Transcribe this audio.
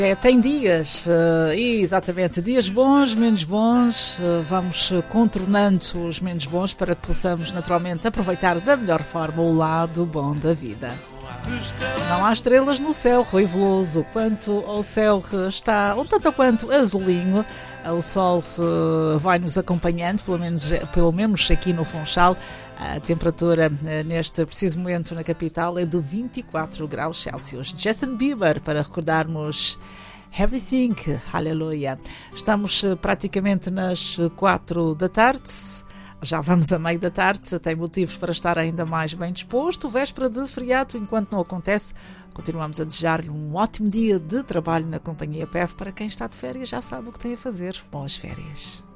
Tem dias, exatamente, dias bons, menos bons, vamos contornando os menos bons para que possamos naturalmente aproveitar da melhor forma o lado bom da vida. Não há estrelas no céu, Rui Veloso, quanto ao céu está um tanto quanto azulinho, o sol vai nos acompanhando, pelo menos aqui no Funchal. A temperatura neste preciso momento na capital é de 24 graus Celsius. Justin Bieber, para recordarmos Everything, Hallelujah. Estamos praticamente nas 4 da tarde, já vamos a meio da tarde, tem motivos para estar ainda mais bem disposto. Véspera de feriado, enquanto não acontece, continuamos a desejar-lhe um ótimo dia de trabalho na companhia PEV. Para quem está de férias já sabe o que tem a fazer. Boas férias.